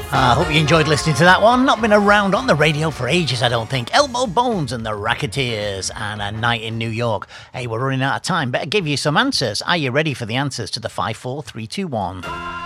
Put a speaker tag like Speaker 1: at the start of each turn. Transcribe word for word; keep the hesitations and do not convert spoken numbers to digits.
Speaker 1: I hope you enjoyed listening to that one. Not been around on the radio for ages, I don't think. Elbow Bones and the Racketeers and A Night in New York. Hey, we're running out of time. Better give you some answers. Are you ready for the answers to the five, four, three, two, one?